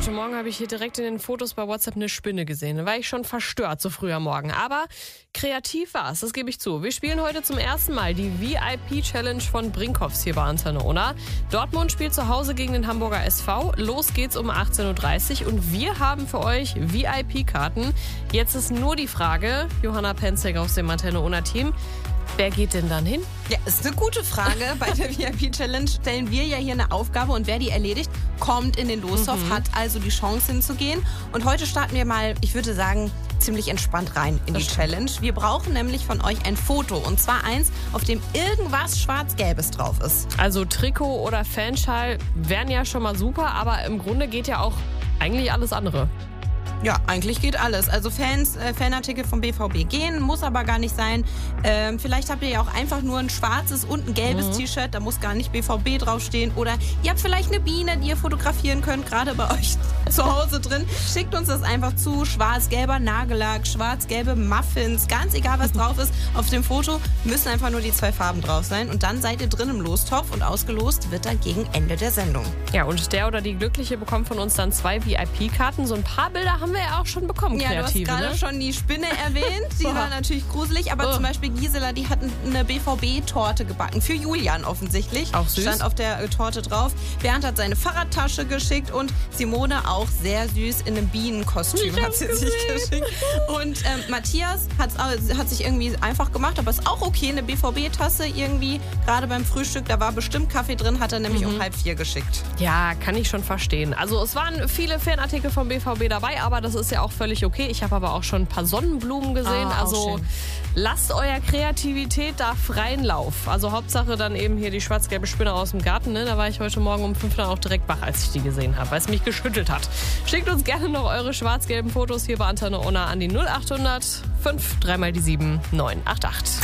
Heute Morgen habe ich hier direkt in den Fotos bei WhatsApp eine Spinne gesehen. Da war ich schon verstört so früh am Morgen. Aber kreativ war es, das gebe ich zu. Wir spielen heute zum ersten Mal die VIP-Challenge von Brinkhoffs hier bei Antenne Unna. Dortmund spielt zu Hause gegen den Hamburger SV. Los geht's um 18.30 Uhr und wir haben für euch VIP-Karten. Jetzt ist nur die Frage, Johanna Penzig aus dem Antenne Unna-Team, wer geht denn dann hin? Ja, ist eine gute Frage. Bei der VIP-Challenge stellen wir ja hier eine Aufgabe und wer die erledigt, kommt in den Lostopf, hat also die Chance hinzugehen. Und heute starten wir mal, ich würde sagen, ziemlich entspannt rein in die Challenge. Wir brauchen nämlich von euch ein Foto und zwar eins, auf dem irgendwas Schwarz-Gelbes drauf ist. Also Trikot oder Fanschal wären ja schon mal super, aber im Grunde geht ja auch eigentlich alles andere. Ja, eigentlich geht alles. Also Fanartikel vom BVB gehen, muss aber gar nicht sein. Vielleicht habt ihr ja auch einfach nur ein schwarzes und ein gelbes T-Shirt, da muss gar nicht BVB draufstehen. Oder ihr habt vielleicht eine Biene, die ihr fotografieren könnt, gerade bei euch zu Hause drin. Schickt uns das einfach zu. Schwarz-gelber Nagellack, schwarz-gelbe Muffins, ganz egal was drauf ist. Auf dem Foto müssen einfach nur die 2 Farben drauf sein. Und dann seid ihr drin im Lostopf und ausgelost wird dann gegen Ende der Sendung. Ja, und der oder die Glückliche bekommt von uns dann 2 VIP-Karten. So ein paar Bilder haben wir ja auch schon bekommen, kreative. Ja, du hast gerade schon die Spinne erwähnt. Die war natürlich gruselig, aber zum Beispiel Gisela, die hat eine BVB-Torte gebacken. Für Julian offensichtlich. Auch süß. Stand auf der Torte drauf. Bernd hat seine Fahrradtasche geschickt und Simone auch sehr süß in einem Bienenkostüm hat sie sich geschickt. Und Matthias hat sich irgendwie einfach gemacht, aber ist auch okay. Eine BVB-Tasse irgendwie, gerade beim Frühstück, da war bestimmt Kaffee drin, hat er nämlich um 3:30 geschickt. Ja, kann ich schon verstehen. Also es waren viele Fanartikel vom BVB dabei, aber das ist ja auch völlig okay. Ich habe aber auch schon ein paar Sonnenblumen gesehen. Also lasst eurer Kreativität da freien Lauf. Also Hauptsache dann eben hier die schwarz-gelbe Spinne aus dem Garten. Ne? Da war ich heute Morgen um 5 dann auch direkt wach, als ich die gesehen habe, weil es mich geschüttelt hat. Schickt uns gerne noch eure schwarz-gelben Fotos hier bei Antenne Unna an die 0800 5 3 mal die 7 988.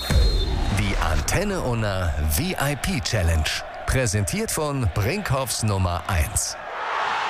Die Antenne Unna VIP Challenge. Präsentiert von Brinkhoffs Nummer 1.